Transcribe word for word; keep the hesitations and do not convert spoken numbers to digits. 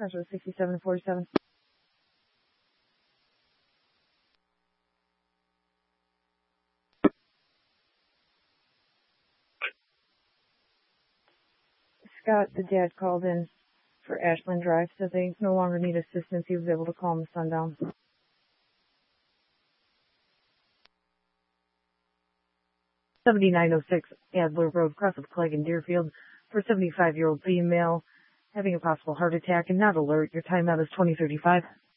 Metro sixty-seven forty-seven. Scott, the dad, called in for Ashland Drive, said they no longer need assistance. He was able to calm the son down. seventy-nine oh six Adler Road, cross of Clegg and Deerfield, for a seventy-five-year-old female having a possible heart attack and not alert. Your timeout is twenty thirty-five.